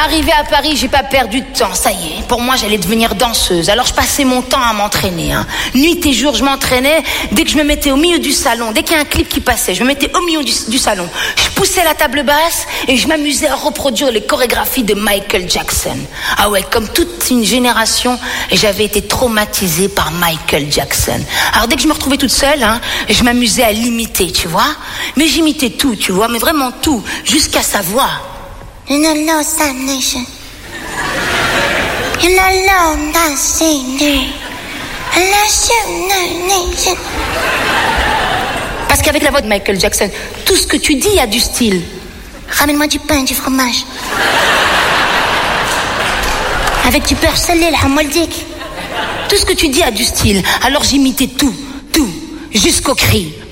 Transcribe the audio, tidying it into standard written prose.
Arrivée à Paris, j'ai pas perdu de temps, ça y est. Pour moi, j'allais devenir danseuse. Alors je passais mon temps à m'entraîner. Nuit et jour, je m'entraînais. Dès que je me mettais au milieu du salon, dès qu'il y a un clip qui passait, je me mettais au milieu du salon. Je poussais la table basse et je m'amusais à reproduire les chorégraphies de Michael Jackson. Ah ouais, comme toute une génération, j'avais été traumatisée par Michael Jackson. Alors dès que je me retrouvais toute seule, je m'amusais à l'imiter, tu vois. Mais j'imitais tout, tu vois, mais vraiment tout, jusqu'à sa voix. In a lost nation, in a long city, unless you nation. Parce qu'avec la voix de Michael Jackson, tout ce que tu dis a du style. Ramène-moi du pain, du fromage. Avec du beurre salé, la hamoldik. Tout ce que tu dis a du style. Alors j'imitais tout, jusqu'au cri.